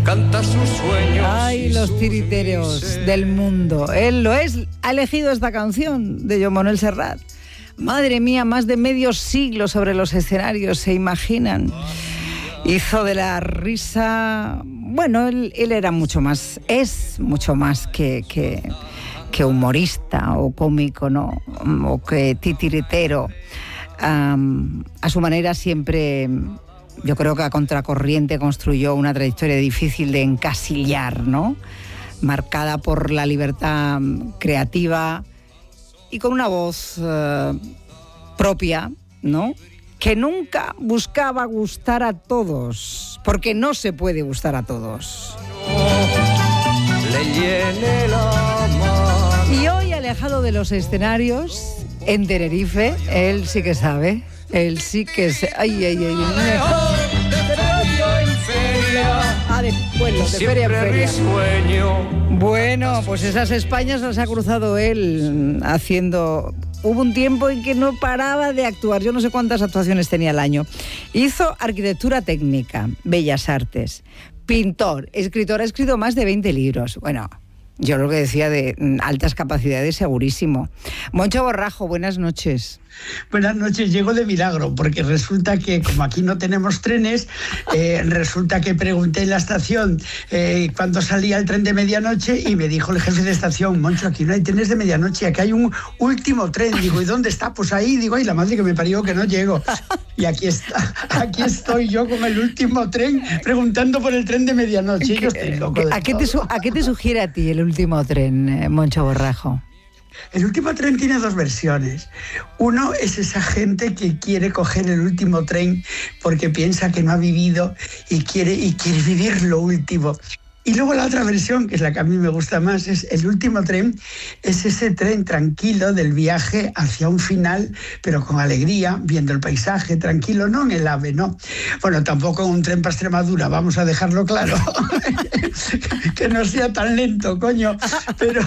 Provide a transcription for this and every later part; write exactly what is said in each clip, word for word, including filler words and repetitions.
canta sus sueños. Ay, los tiriteros del mundo. Él lo es, ha elegido esta canción de Joan Manuel Serrat. Madre mía, más de medio siglo sobre los escenarios, ¿se imaginan? Hizo de la risa... Bueno, él, él era mucho más, es mucho más que, que, que humorista o cómico, ¿no? O que titiritero. Um, a su manera siempre, yo creo que a contracorriente construyó una trayectoria difícil de encasillar, ¿no? Marcada por la libertad creativa y con una voz uh, propia, ¿no? Que nunca buscaba gustar a todos, porque no se puede gustar a todos. Le llene la mano. Y hoy, alejado de los escenarios, en Tenerife, él sí que sabe, él sí que se... Ay, ay, ay, ay. Ah, de pueblo, de feria en feria. Bueno, pues esas Españas las ha cruzado él haciendo... Hubo un tiempo en que no paraba de actuar, yo no sé cuántas actuaciones tenía al año. Hizo arquitectura técnica, bellas artes, pintor, escritor, ha escrito más de veinte libros. Bueno, yo lo que decía de altas capacidades, segurísimo. Moncho Borrajo, buenas noches. Buenas noches, llego de milagro, porque resulta que como aquí no tenemos trenes, eh, resulta que pregunté en la estación eh, cuándo salía el tren de medianoche y me dijo el jefe de estación: Moncho, aquí no hay trenes de medianoche, aquí hay un último tren. Digo, ¿y dónde está? Pues ahí. Digo, ay, la madre que me parió, que no llego. Y aquí está, aquí estoy yo con el último tren preguntando por el tren de medianoche. Yo estoy loco de ¿A qué, te, ¿A qué te sugiere a ti el último tren, eh, Moncho Borrajo? El último tren tiene dos versiones. Uno es esa gente que quiere coger el último tren porque piensa que no ha vivido y quiere, y quiere vivir lo último. Y luego la otra versión, que es la que a mí me gusta más, es el último tren, es ese tren tranquilo del viaje hacia un final, pero con alegría, viendo el paisaje, tranquilo, no en el AVE, no. Bueno, tampoco un tren para Extremadura, vamos a dejarlo claro. Que no sea tan lento, coño. Pero...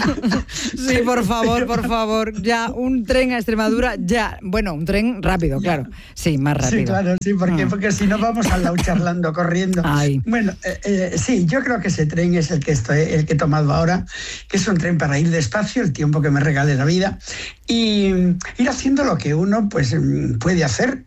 Sí, por favor, por favor, ya, un tren a Extremadura, ya. Bueno, un tren rápido, claro. Sí, más rápido. Sí, claro, sí, porque, porque si no vamos al lado charlando, corriendo. Ay. Bueno, eh, eh, sí, yo creo que ese tren es el que estoy, el que he tomado ahora, que es un tren para ir despacio, el tiempo que me regale la vida, y ir haciendo lo que uno pues puede hacer.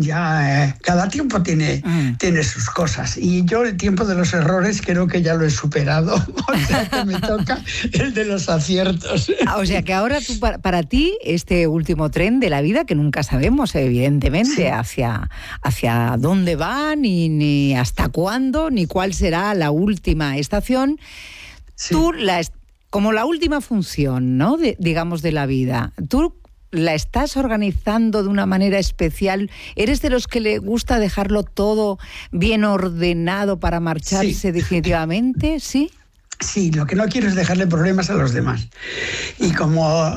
Ya eh, cada tiempo tiene, mm. tiene sus cosas, y yo el tiempo de los errores creo que ya lo he superado, o sea que me toca el de los aciertos. O sea que ahora tú, para, para ti, este último tren de la vida, que nunca sabemos evidentemente sí. hacia, hacia dónde va, ni, ni hasta cuándo, ni cuál será la última estación, sí. Tú la como la última función, ¿no? De, digamos, de la vida, tú la estás organizando de una manera especial. ¿Eres de los que le gusta dejarlo todo bien ordenado para marcharse sí. definitivamente? ¿Sí? Sí, lo que no quiero es dejarle problemas a los demás. Y como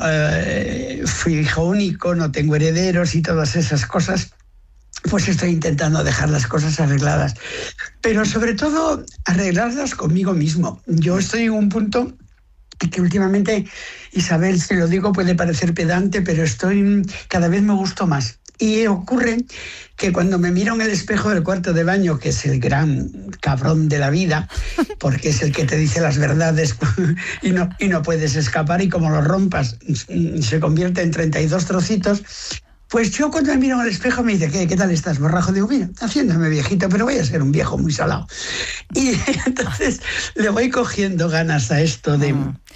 eh, fui hijo único, no tengo herederos y todas esas cosas, pues estoy intentando dejar las cosas arregladas. Pero sobre todo, arreglarlas conmigo mismo. Yo estoy en un punto que últimamente, Isabel, si lo digo puede parecer pedante, pero estoy, cada vez me gusto más. Y ocurre que cuando me miro en el espejo del cuarto de baño, que es el gran cabrón de la vida, porque es el que te dice las verdades y no, y no puedes escapar, y como lo rompas se convierte en treinta y dos trocitos, pues yo cuando me miro en el espejo me dice, ¿qué, qué tal estás, Borrajo? Digo, mira, haciéndome viejito, pero voy a ser un viejo muy salado. Y entonces le voy cogiendo ganas a esto de,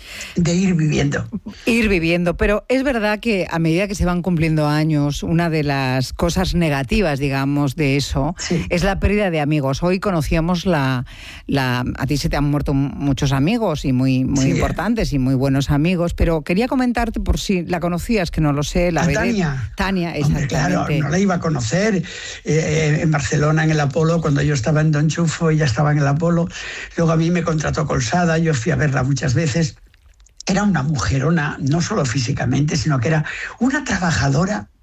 de ir viviendo. Ir viviendo, pero es verdad que a medida que se van cumpliendo años, una de las cosas negativas, digamos, de eso, sí. es la pérdida de amigos. Hoy conocíamos la, la... A ti se te han muerto muchos amigos y muy, muy sí, importantes y muy buenos amigos, pero quería comentarte por si la conocías, que no lo sé. La a Tania. Tania. Hombre, claro, no la iba a conocer. Eh, en Barcelona, en el Apolo, cuando yo estaba en Don Chufo, ella estaba en el Apolo. Luego a mí me contrató Colsada, yo fui a verla muchas veces. Era una mujerona, no solo físicamente, sino que era una trabajadora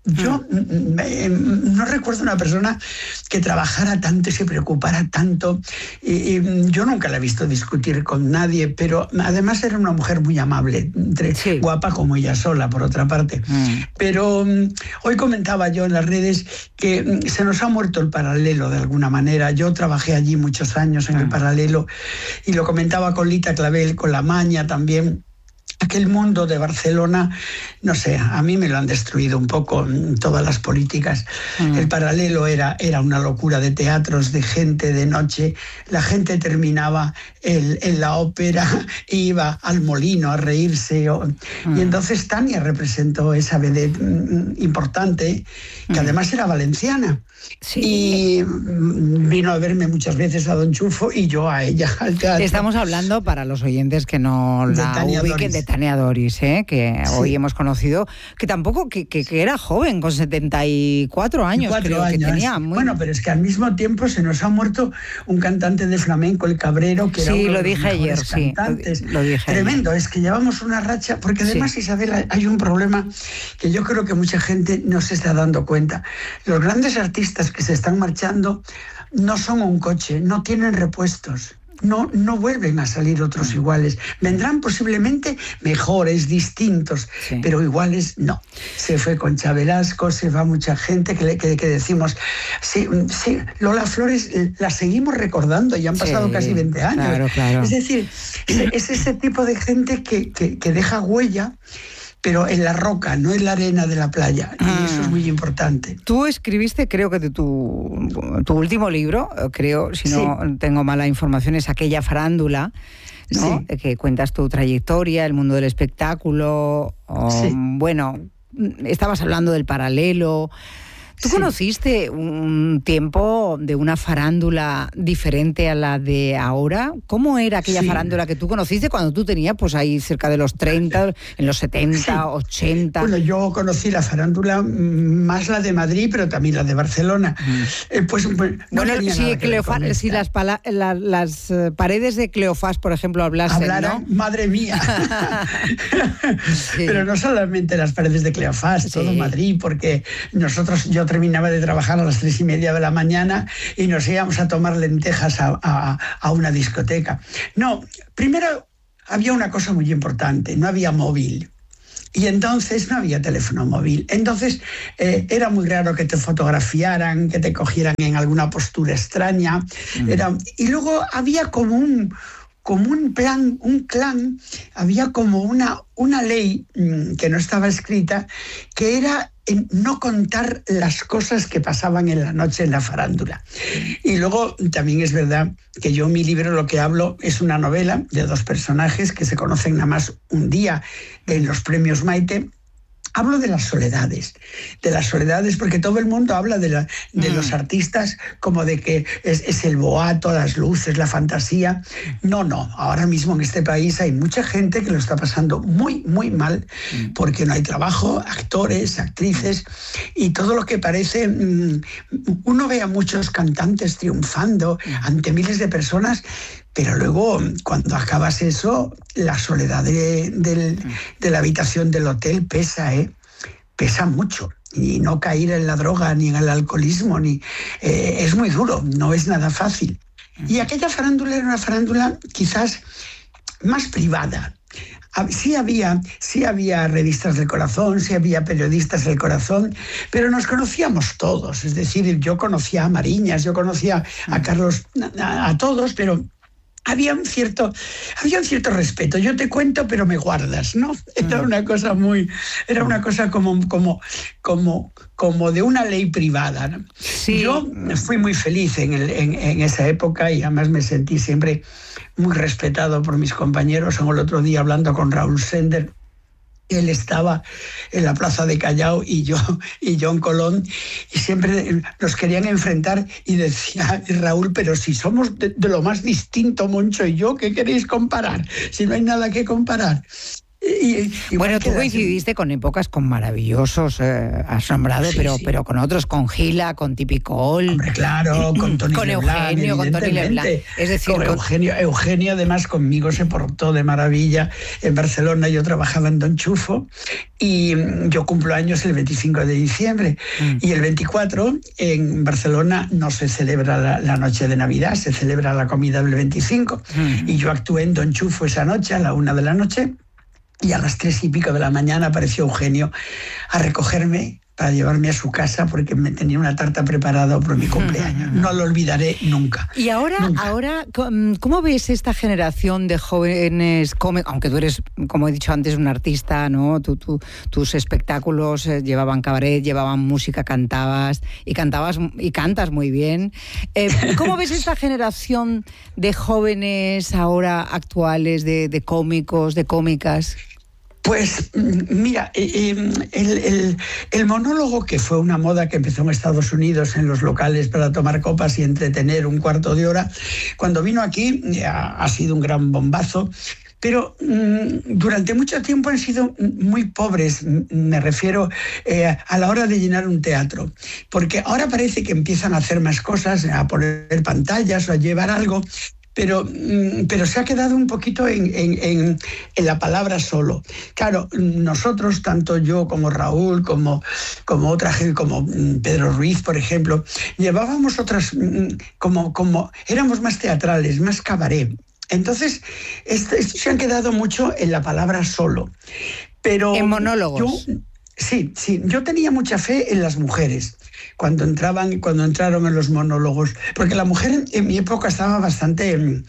Yo mm. eh, no recuerdo una persona que trabajara tanto y se preocupara tanto. Y, y yo nunca la he visto discutir con nadie, pero además era una mujer muy amable, entre, sí. guapa como ella sola, por otra parte. Mm. Pero um, hoy comentaba yo en las redes que um, se nos ha muerto el Paralelo de alguna manera. Yo trabajé allí muchos años en mm. el Paralelo y lo comentaba con Lita Clavel, con La Maña también. Aquel mundo de Barcelona, no sé, a mí me lo han destruido un poco todas las políticas. Mm. El Paralelo era, era una locura de teatros, de gente, de noche. La gente terminaba el, en la ópera e iba al Molino a reírse. O, mm. Y entonces Tania representó esa vedette importante, que mm. además era valenciana. Sí. Y vino a verme muchas veces a Don Chufo y yo a ella al teatro. Estamos hablando, para los oyentes que no la ubiquen, de Tania Doris, ¿eh? que sí. hoy hemos conocido, que tampoco, que, que, que era joven, con setenta y cuatro años, creo años. que tenía. Muy... Bueno, pero es que al mismo tiempo se nos ha muerto un cantante de flamenco, el Cabrero, que era sí, uno lo de dije los ayer, cantantes. Sí, lo, lo dije Tremendo, ayer. Es que llevamos una racha, porque además, sí. Isabel, hay un problema que yo creo que mucha gente no se está dando cuenta. Los grandes artistas que se están marchando no son un coche, no tienen repuestos. No, no vuelven a salir otros iguales. Vendrán posiblemente mejores, distintos, sí. pero iguales no. Se fue Concha Velasco, se va mucha gente que, que, que decimos, sí, sí, Lola Flores la seguimos recordando, ya han pasado sí, casi veinte años. Claro, claro. Es decir, es, es ese tipo de gente que, que, que deja huella, pero en la roca, no en la arena de la playa. Y ah. eso es muy importante. Tú escribiste, creo que de tu, tu último libro, creo, si no sí. tengo mala información, es Aquella farándula, ¿no? Sí. Que cuentas tu trayectoria, el mundo del espectáculo. O, sí. Bueno, estabas hablando del Paralelo. ¿Tú sí. conociste un tiempo de una farándula diferente a la de ahora? ¿Cómo era aquella sí. farándula que tú conociste cuando tú tenías pues ahí cerca de los treinta, en los setenta, sí. ochenta? Bueno, yo conocí la farándula, más la de Madrid, pero también la de Barcelona. Mm. Eh, pues, pues no bueno, si, Cleofás, si las, pala, la, las paredes de Cleofás, por ejemplo, hablasen, Hablaran, ¿no? Madre mía. sí. Pero no solamente las paredes de Cleofás, sí. todo Madrid, porque nosotros, yo terminaba de trabajar a las tres y media de la mañana y nos íbamos a tomar lentejas a, a, a una discoteca. No, primero había una cosa muy importante, no había móvil. Y entonces no había teléfono móvil. Entonces eh, era muy raro que te fotografiaran, que te cogieran en alguna postura extraña. Mm. Era, y luego había como un... como un plan, un clan, había como una, una ley mmm, que no estaba escrita, que era en no contar las cosas que pasaban en la noche en la farándula. Y luego también es verdad que yo en mi libro lo que hablo es una novela de dos personajes que se conocen nada más un día en los premios Maite. Hablo de las soledades, de las soledades porque todo el mundo habla de, la, de mm. los artistas como de que es, es el boato, las luces, la fantasía. No, no, ahora mismo en este país hay mucha gente que lo está pasando muy, muy mal mm. porque no hay trabajo, actores, actrices y todo lo que parece... Mm, uno ve a muchos cantantes triunfando mm. ante miles de personas. Pero luego, cuando acabas eso, la soledad de, de, de la habitación del hotel pesa, ¿eh? Pesa mucho. Y no caer en la droga ni en el alcoholismo, ni eh, es muy duro, no es nada fácil. Y aquella farándula era una farándula quizás más privada. Sí había, sí había revistas del corazón, sí había periodistas del corazón, pero nos conocíamos todos. Es decir, yo conocía a Mariñas, yo conocía a Carlos, a, a todos, pero... Había un cierto, había un cierto respeto. Yo te cuento, pero me guardas, ¿no? Era una cosa muy, era una cosa como, como, como, como de una ley privada, ¿no? Sí. Yo fui muy feliz en, el, en, en esa época y además me sentí siempre muy respetado por mis compañeros. El otro día hablando con Raúl Sender, él estaba en la plaza de Callao y yo y yo en Colón y siempre nos querían enfrentar y decía Raúl, pero si somos de, de lo más distinto, Moncho y yo, ¿qué queréis comparar? Si no hay nada que comparar. Y, y bueno, tú coincidiste con épocas con maravillosos, eh, has nombrado, sí, pero, sí. pero con otros, con Gila, con Tipicol. Hombre, claro, con Tony con Leblanc, Eugenio, con Tony Leblanc. Es decir, con Eugenio, Eugenio además conmigo se portó de maravilla. En Barcelona yo trabajaba en Don Chufo y yo cumplo años el veinticinco de diciembre. Mm. Y el veinticuatro en Barcelona no se celebra la, la noche de Navidad, se celebra la comida del veinticinco. Mm. Y yo actué en Don Chufo esa noche, a la una de la noche. Y a las tres y pico de la mañana apareció Eugenio a recogerme para llevarme a su casa porque me tenía una tarta preparada por mi cumpleaños. No lo olvidaré nunca. Y ahora, nunca. ahora ¿cómo ves esta generación de jóvenes, aunque tú eres, como he dicho antes, un artista, ¿no? Tú, tú, tus espectáculos llevaban cabaret, llevaban música, cantabas y cantabas y cantas muy bien. Eh, ¿Cómo ves esta generación de jóvenes ahora actuales, de, de cómicos, de cómicas? Pues mira, el, el, el monólogo, que fue una moda que empezó en Estados Unidos en los locales para tomar copas y entretener un cuarto de hora, cuando vino aquí ha, ha sido un gran bombazo. Pero mmm, durante mucho tiempo han sido muy pobres, me refiero eh, a la hora de llenar un teatro. Porque ahora parece que empiezan a hacer más cosas, a poner pantallas o a llevar algo. Pero, pero se ha quedado un poquito en, en, en, en la palabra solo. Claro, nosotros, tanto yo como Raúl, como, como otra gente, como Pedro Ruiz, por ejemplo, llevábamos otras, como, como éramos más teatrales, más cabaret. Entonces, esto, esto se han quedado mucho en la palabra solo. Pero en monólogos. Yo, sí, sí, yo tenía mucha fe en las mujeres. Cuando entraban, cuando entraron en los monólogos, porque la mujer en, en mi época estaba bastante eh,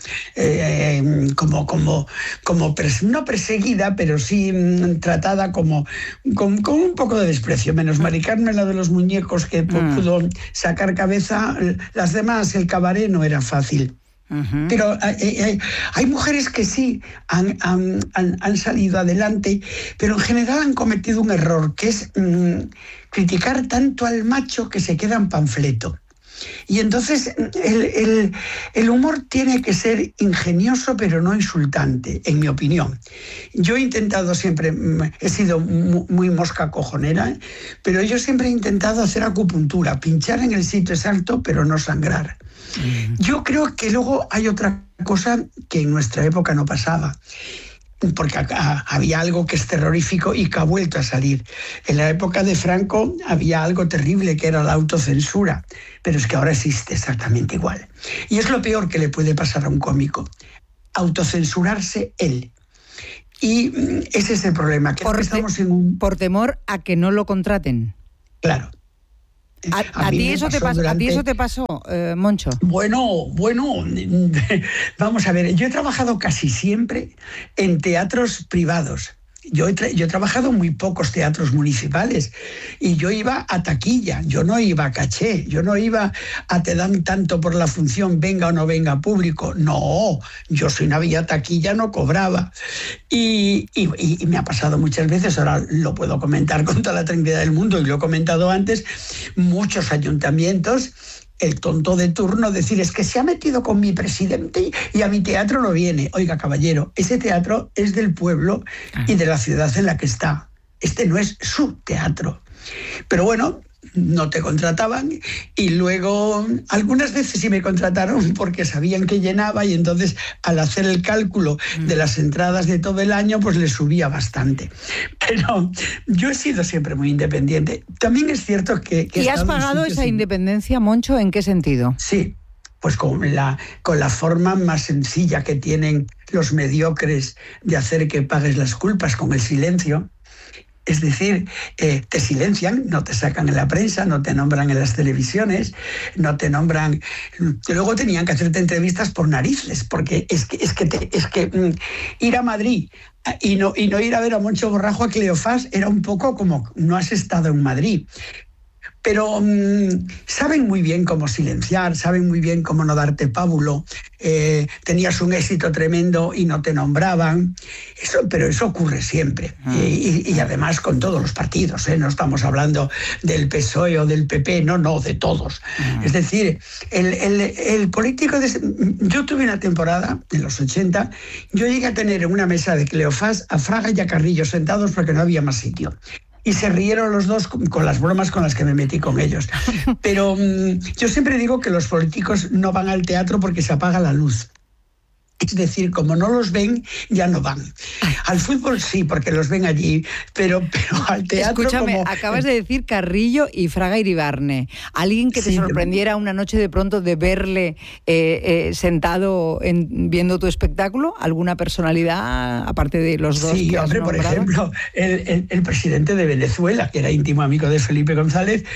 eh, como, como, como pres, no perseguida, pero sí mm, tratada como con, con un poco de desprecio, menos Mari Carmen, la de los muñecos, que mm. pudo sacar cabeza. Las demás, el cabaret no era fácil. Uh-huh. Pero eh, eh, hay mujeres que sí han, han, han, han salido adelante, pero en general han cometido un error, que es mmm, criticar tanto al macho que se queda en panfleto. Y entonces el, el, el humor tiene que ser ingenioso, pero no insultante, en mi opinión. Yo he intentado siempre, he sido muy mosca cojonera, pero yo siempre he intentado hacer acupuntura, pinchar en el sitio exacto, pero no sangrar. Yo creo que luego hay otra cosa que en nuestra época no pasaba, porque acá había algo que es terrorífico y que ha vuelto a salir. En la época de Franco había algo terrible, que era la autocensura, pero es que ahora existe exactamente igual. Y es lo peor que le puede pasar a un cómico, autocensurarse él. Y ese es el problema, que por, estamos en un... por temor a que no lo contraten. Claro. ¿A, a, ti, eso te pasó, durante... ¿A ti eso te pasó, eh, Moncho? Bueno, bueno, vamos a ver, yo he trabajado casi siempre en teatros privados. Yo he, tra- yo he trabajado en muy pocos teatros municipales y yo iba a taquilla, yo no iba a caché, yo no iba a te dan tanto por la función, venga o no venga público. No, yo si no había taquilla no cobraba. Y, y, y me ha pasado muchas veces, ahora lo puedo comentar con toda la tranquilidad del mundo y lo he comentado antes, muchos ayuntamientos, el tonto de turno decir, es que se ha metido con mi presidente y a mi teatro no viene. Oiga, caballero, ese teatro es del pueblo y de la ciudad en la que está. Este no es su teatro. Pero bueno, no te contrataban y luego algunas veces sí me contrataron porque sabían que llenaba y entonces al hacer el cálculo de las entradas de todo el año pues le subía bastante. Pero yo he sido siempre muy independiente. También es cierto que... que ¿Y has pagado esa independencia, Moncho? ¿En qué sentido? Sí, pues con la, con la forma más sencilla que tienen los mediocres de hacer que pagues las culpas, con el silencio. Es decir, eh, te silencian, no te sacan en la prensa, no te nombran en las televisiones, no te nombran... Luego tenían que hacerte entrevistas por narices, porque es que, es que, te, es que mm, ir a Madrid y no, y no ir a ver a Moncho Borrajo, a Cleofás, era un poco como no has estado en Madrid. pero mmm, saben muy bien cómo silenciar, saben muy bien cómo no darte pábulo. Eh, tenías un éxito tremendo y no te nombraban. Eso, pero eso ocurre siempre. Ah. Y, y, y además con todos los partidos, ¿eh? No estamos hablando del P S O E o del P P, no, no, de todos. Ah. Es decir, el, el, el político... De, yo tuve una temporada, en los ochenta, yo llegué a tener en una mesa de Cleofás a Fraga y a Carrillo sentados porque no había más sitio. Y se rieron los dos con, con las bromas con las que me metí con ellos. Pero mmm, yo siempre digo que los políticos no van al teatro porque se apaga la luz. Es decir, como no los ven, ya no van. Al fútbol sí, porque los ven allí, pero, pero al teatro... Escúchame, como... acabas de decir Carrillo y Fraga Iribarne. ¿Alguien que te sí, sorprendiera una noche de pronto de verle eh, eh, sentado en, viendo tu espectáculo? ¿Alguna personalidad, aparte de los dos? Sí, que has hombre, nombrado? Por ejemplo, el, el, el presidente de Venezuela, que era íntimo amigo de Felipe González,